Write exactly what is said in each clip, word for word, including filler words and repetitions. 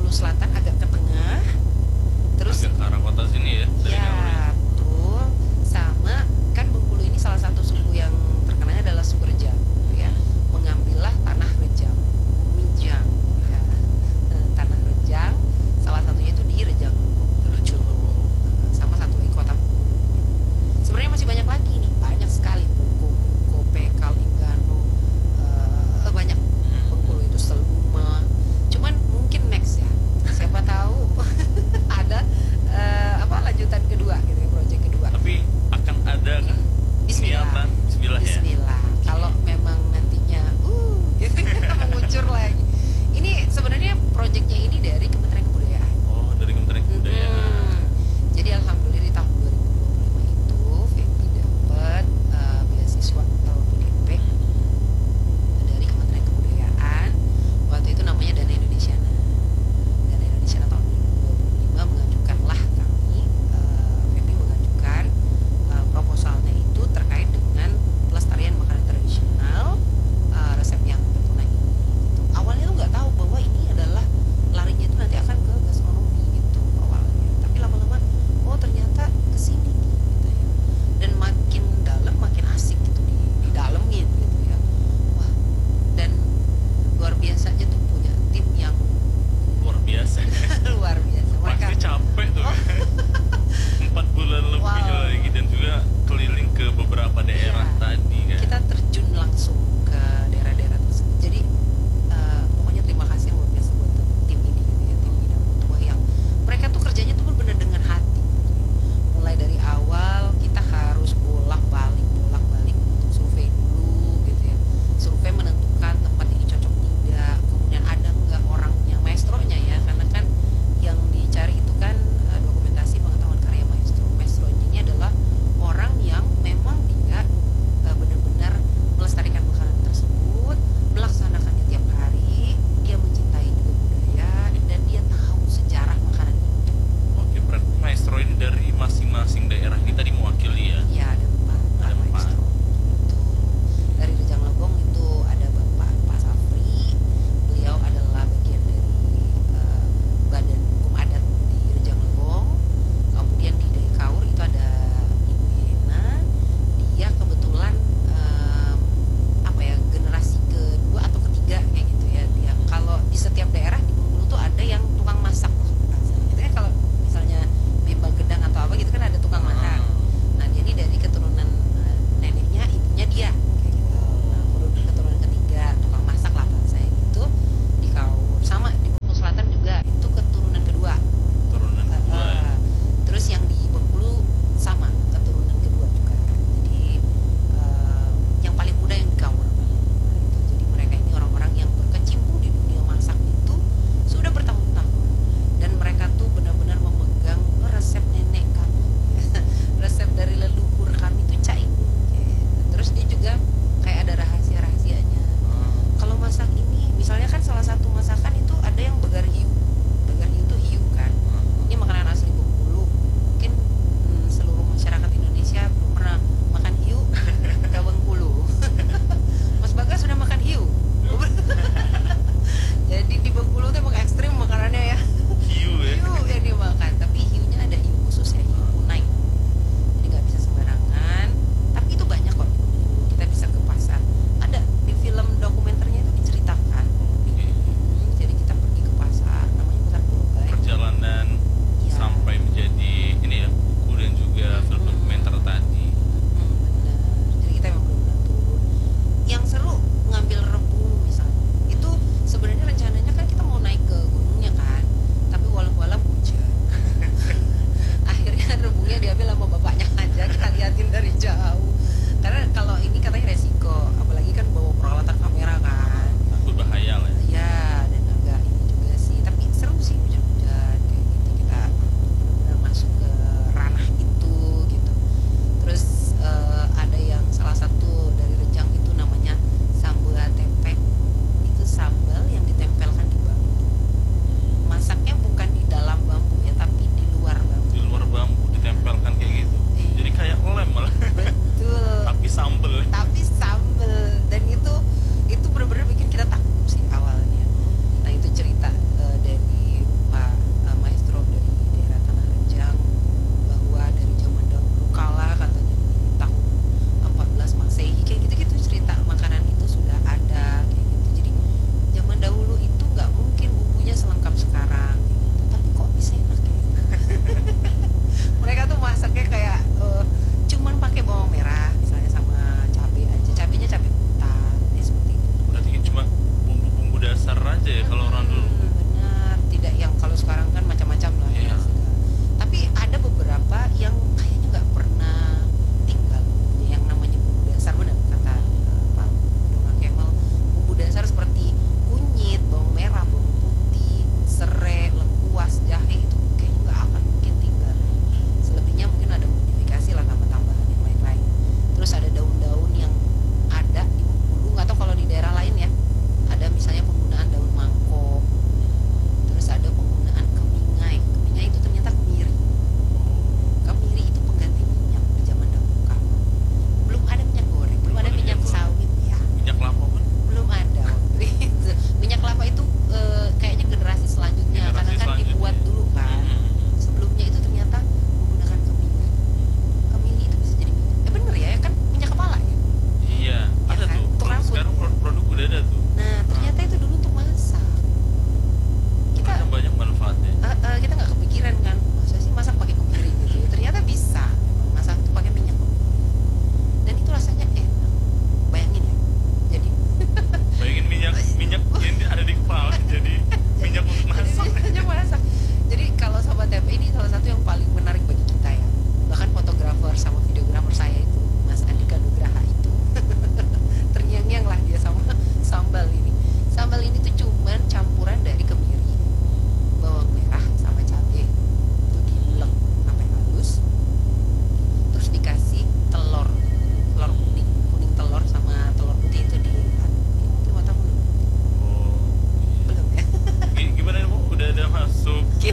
Bengkulu Selatan agak ke tengah, terus Agak ke arah kota sini ya dari Ngamru ya. ya betul, sama kan Bengkulu ini salah satu suku yang terkenalnya adalah suku Rejang, ya. Mengambillah tanah Rejang, bumi Jang, ya. Eh, tanah Rejang, salah satunya itu di Rejang Lucu, sama satu lagi kota Bengkulu. Sebenarnya masih banyak lagi nih, banyak sekali Buku, Kope, Kalinggano, eh, banyak. Bengkulu itu Seluma. Cuman mungkin next ya, saya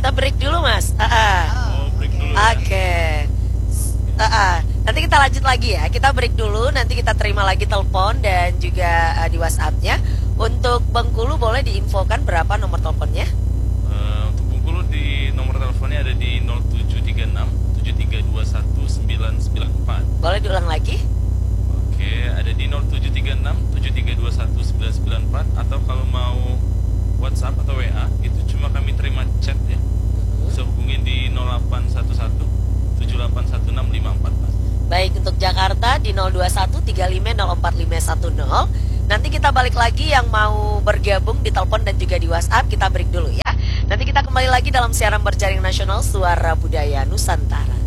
kita break dulu Mas. Ah, ah. Oh, break dulu Oke. ya. Okay. Ah, ah. Nanti kita lanjut lagi ya. Kita break dulu. Nanti kita terima lagi telepon dan juga uh, di WhatsApp-nya. Untuk Bengkulu boleh diinfokan berapa nomor teleponnya? Uh, untuk Bengkulu di nomor teleponnya ada di nol tujuh tiga enam tujuh tiga dua satu sembilan sembilan empat. Boleh diulang lagi? Oke, ada di nol tujuh tiga enam tujuh tiga dua satu sembilan sembilan empat. Atau kalau mau WhatsApp atau W A itu cuma kami terima chat ya. Bisa hubungin di nol delapan satu satu tujuh delapan satu enam lima empat. Baik, untuk Jakarta di nol dua satu tiga lima nol empat lima satu nol. Nanti kita balik lagi yang mau bergabung di telepon dan juga di WhatsApp. Kita break dulu ya. Nanti kita kembali lagi dalam siaran berjaring nasional Suara Budaya Nusantara.